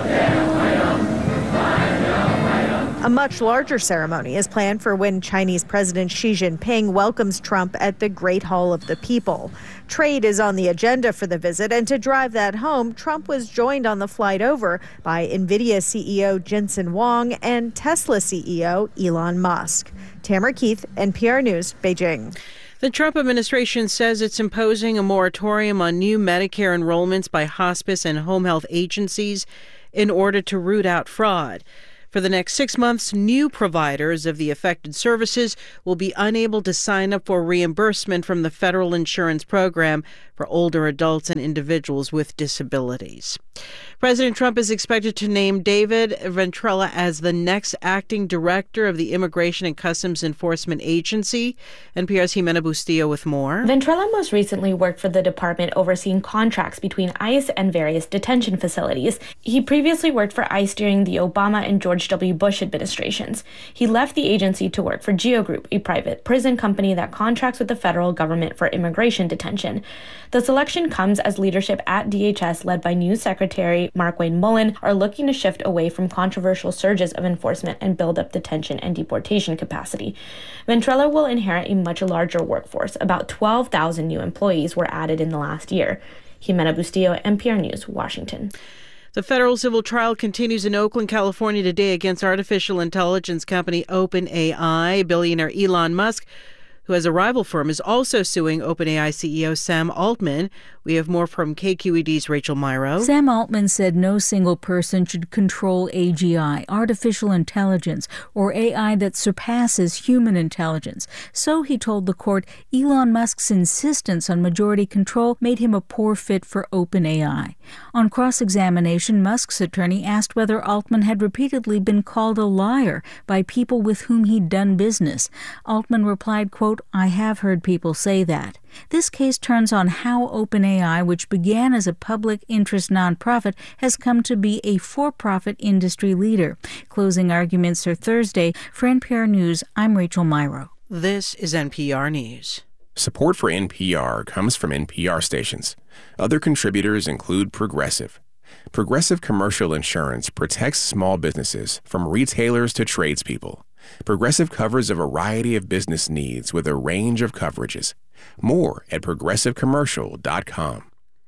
A much larger ceremony is planned for when Chinese President Xi Jinping welcomes Trump at the Great Hall of the People. Trade is on the agenda for the visit, and to drive that home, Trump was joined on the flight over by NVIDIA CEO Jensen Huang and Tesla CEO Elon Musk. Tamara Keith, NPR News, Beijing. The Trump administration says it's imposing a moratorium on new Medicare enrollments by hospice and home health agencies in order to root out fraud. For the next 6 months, new providers of the affected services will be unable to sign up for reimbursement from the federal insurance program for older adults and individuals with disabilities. President Trump is expected to name David Ventrella as the next acting director of the Immigration and Customs Enforcement Agency. NPR's Jimena Bustillo with more. Ventrella most recently worked for the department overseeing contracts between ICE and various detention facilities. He previously worked for ICE during the Obama and George W. Bush administrations. He left the agency to work for GEO Group, a private prison company that contracts with the federal government for immigration detention. The selection comes as leadership at DHS, led by new Secretary Markwayne Mullin, are looking to shift away from controversial surges of enforcement and build up detention and deportation capacity. Ventrella will inherit a much larger workforce. About 12,000 new employees were added in the last year. Jimena Bustillo, NPR News, Washington. The federal civil trial continues in Oakland, California today against artificial intelligence company OpenAI. Billionaire Elon Musk, who has a rival firm, is also suing OpenAI CEO Sam Altman. We have more from KQED's Rachel Myrow. Sam Altman said no single person should control AGI, artificial intelligence, or AI that surpasses human intelligence. So, he told the court, Elon Musk's insistence on majority control made him a poor fit for OpenAI. On cross-examination, Musk's attorney asked whether Altman had repeatedly been called a liar by people with whom he'd done business. Altman replied, quote, I have heard people say that. This case turns on how OpenAI, which began as a public interest nonprofit, has come to be a for-profit industry leader. Closing arguments are Thursday. For NPR News, I'm Rachel Myrow. This is NPR News. Support for NPR comes from NPR stations. Other contributors include Progressive. Progressive Commercial Insurance protects small businesses from retailers to tradespeople. Progressive covers a variety of business needs with a range of coverages. More at progressivecommercial.com.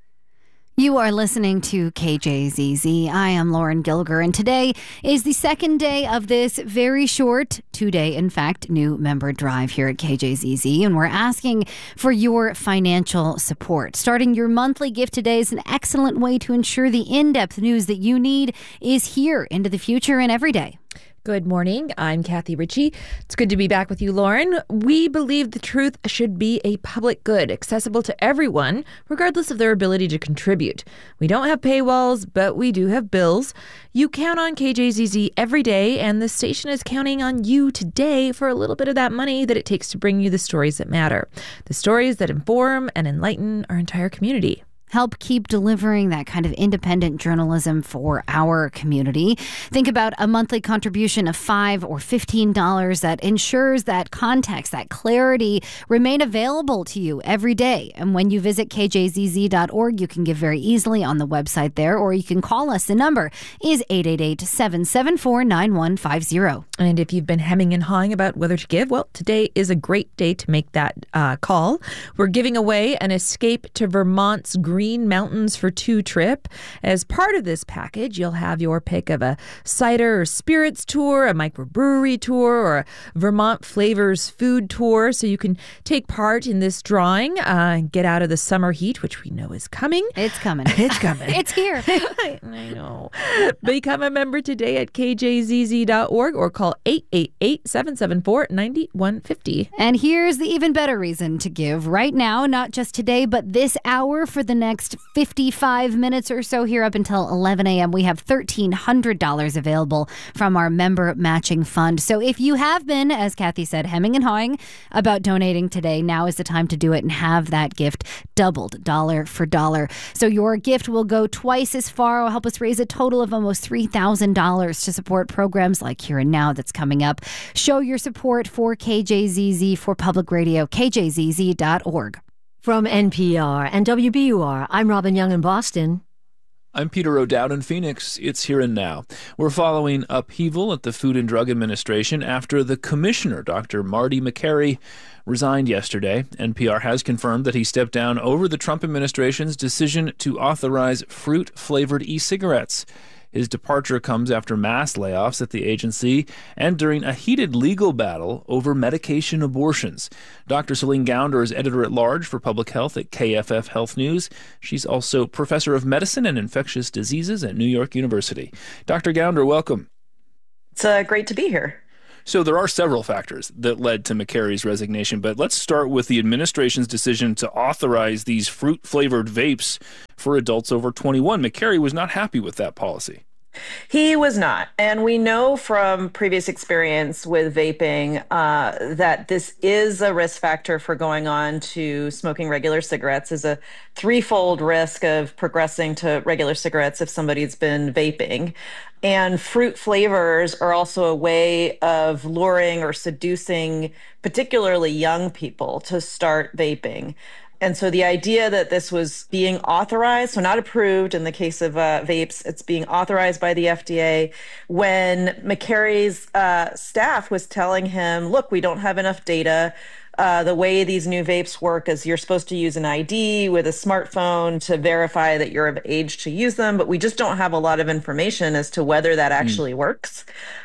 You are listening to KJZZ. I am Lauren Gilger, and today is the second day of this very short, 2-day, in fact, new member drive here at KJZZ, and we're asking for your financial support. Starting your monthly gift today is an excellent way to ensure the in-depth news that you need is here into the future and every day. Good morning. I'm Kathy Ritchie. It's good to be back with you, Lauren. We believe the truth should be a public good, accessible to everyone, regardless of their ability to contribute. We don't have paywalls, but we do have bills. You count on KJZZ every day, and the station is counting on you today for a little bit of that money that it takes to bring you the stories that matter, the stories that inform and enlighten our entire community. Help keep delivering that kind of independent journalism for our community. Think about a monthly contribution of $5 or $15 that ensures that context, that clarity remain available to you every day. And when you visit kjzz.org, you can give very easily on the website there, or you can call us. The number is 888-774-9150. And if you've been hemming and hawing about whether to give, well, today is a great day to make that call. We're giving away an Escape to Vermont's Green Mountains for Two trip. As part of this package, you'll have your pick of a cider or spirits tour, a microbrewery tour, or a Vermont Flavors food tour, so you can take part in this drawing and get out of the summer heat, which we know is coming. It's coming. It's coming. It's here. I know. Become a member today at kjzz.org or call 888-774-9150. And here's the even better reason to give right now, not just today, but this hour for the next next 55 minutes or so here up until 11 a.m., we have $1,300 available from our member matching fund. So if you have been, as Kathy said, hemming and hawing about donating today, now is the time to do it and have that gift doubled dollar for dollar. So your gift will go twice as far. It will help us raise a total of almost $3,000 to support programs like Here and Now that's coming up. Show your support for KJZZ, for Public Radio, kjzz.org. From NPR and WBUR, I'm Robin Young in Boston. I'm Peter O'Dowd in Phoenix. It's Here and Now. We're following upheaval at the Food and Drug Administration after the commissioner, Dr. Marty Makary, resigned yesterday. NPR has confirmed that he stepped down over the Trump administration's decision to authorize fruit-flavored e-cigarettes. His departure comes after mass layoffs at the agency and during a heated legal battle over medication abortions. Dr. Celine Gounder is editor-at-large for public health at KFF Health News. She's also professor of medicine and infectious diseases at New York University. Dr. Gounder, welcome. It's great to be here. So there are several factors that led to Makary's resignation, but let's start with the administration's decision to authorize these fruit-flavored vapes for adults over 21. Makary was not happy with that policy. He was not. And we know from previous experience with vaping that this is a risk factor for going on to smoking regular cigarettes, is a threefold risk of progressing to regular cigarettes if somebody's been vaping. And fruit flavors are also a way of luring or seducing particularly young people to start vaping. And so the idea that this was being authorized, so not approved in the case of vapes, it's being authorized by the FDA, when Makary's staff was telling him, look, we don't have enough data. The way these new vapes work is you're supposed to use an ID with a smartphone to verify that you're of age to use them, but we just don't have a lot of information as to whether that actually works.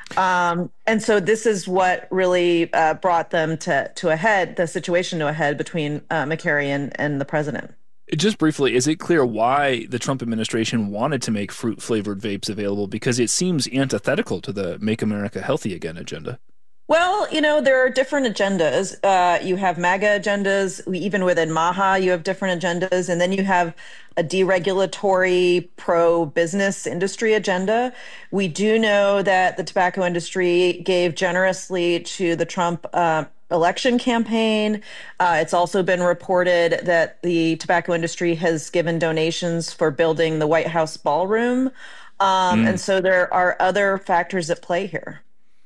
And so this is what really brought them to a head, the situation to a head between Makary and the president. Just briefly, is it clear why the Trump administration wanted to make fruit-flavored vapes available? Because it seems antithetical to the Make America Healthy Again agenda. Well, there are different agendas. You have MAGA agendas. Even within MAHA, you have different agendas. And then you have a deregulatory pro-business industry agenda. We do know that the tobacco industry gave generously to the Trump election campaign. It's also been reported that the tobacco industry has given donations for building the White House ballroom. And so there are other factors at play here.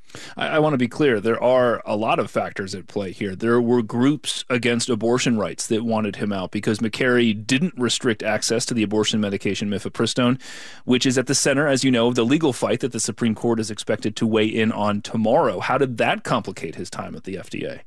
I want to be clear. There are a lot of factors at play here. There were groups against abortion rights that wanted him out because Makary didn't restrict access to the abortion medication mifepristone, which is at the center, as you know, of the legal fight that the Supreme Court is expected to weigh in on tomorrow. How did that complicate his time at the FDA?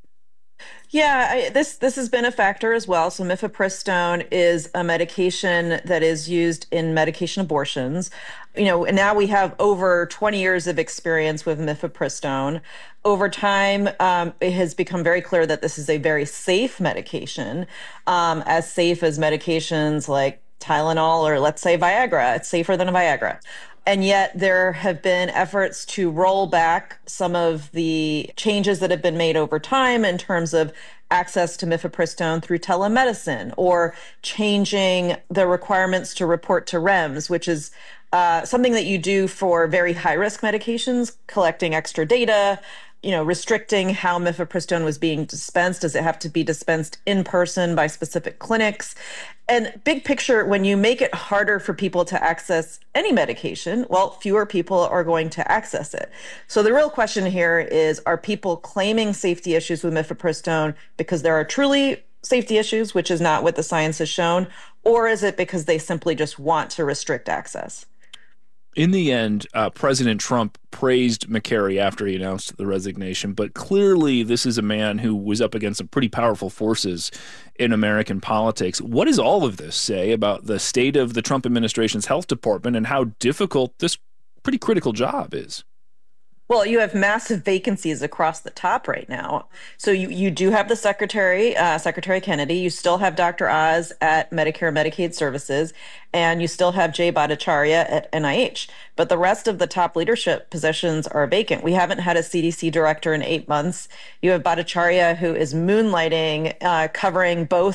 Yeah, this has been a factor as well. So mifepristone is a medication that is used in medication abortions. And now we have over 20 years of experience with mifepristone. Over time, it has become very clear that this is a very safe medication, as safe as medications like Tylenol or, let's say, Viagra. It's safer than a Viagra. And yet there have been efforts to roll back some of the changes that have been made over time in terms of access to mifepristone through telemedicine, or changing the requirements to report to REMS, which is something that you do for very high-risk medications, collecting extra data, restricting how mifepristone was being dispensed. Does it have to be dispensed in person by specific clinics? And big picture, when you make it harder for people to access any medication, well, fewer people are going to access it. So the real question here is, are people claiming safety issues with mifepristone because there are truly safety issues, which is not what the science has shown, or is it because they simply just want to restrict access? In the end, President Trump praised Makary after he announced the resignation, but clearly this is a man who was up against some pretty powerful forces in American politics. What does all of this say about the state of the Trump administration's health department and how difficult this pretty critical job is? Well, you have massive vacancies across the top right now. So you do have the Secretary Kennedy. You still have Dr. Oz at Medicare and Medicaid Services, and you still have Jay Bhattacharya at NIH. But the rest of the top leadership positions are vacant. We haven't had a CDC director in 8 months. You have Bhattacharya, who is moonlighting, covering both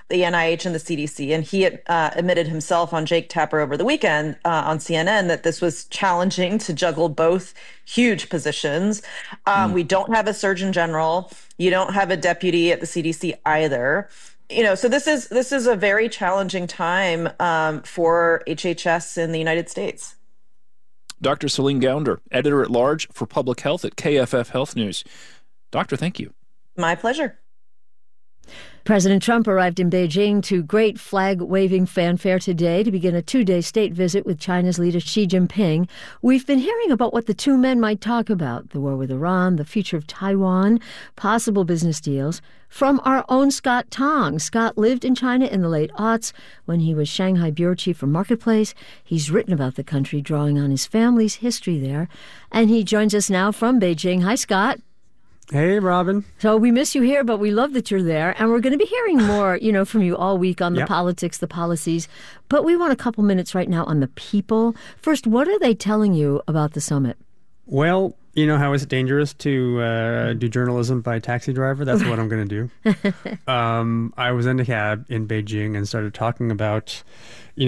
the NIH and the CDC. And he admitted himself on Jake Tapper over the weekend on CNN that this was challenging to juggle both huge positions. We don't have a Surgeon General. You don't have a deputy at the CDC either. So this is a very challenging time for HHS in the United States. Dr. Celine Gounder, editor-at-large for Public Health at KFF Health News. Doctor, thank you. My pleasure. President Trump arrived in Beijing to great flag-waving fanfare today to begin a 2-day state visit with China's leader Xi Jinping. We've been hearing about what the two men might talk about: the war with Iran, the future of Taiwan, possible business deals, from our own Scott Tong. Scott lived in China in the late aughts when he was Shanghai bureau chief for Marketplace. He's written about the country, drawing on his family's history there. And he joins us now from Beijing. Hi, Scott. Hey, Robin. So we miss you here, but we love that you're there. And we're going to be hearing more, from you all week on the politics, the policies. But we want a couple minutes right now on the people. First, what are they telling you about the summit? Well, you know how it's dangerous to do journalism by taxi driver? That's what I'm going to do. I was in a cab in Beijing and started talking about,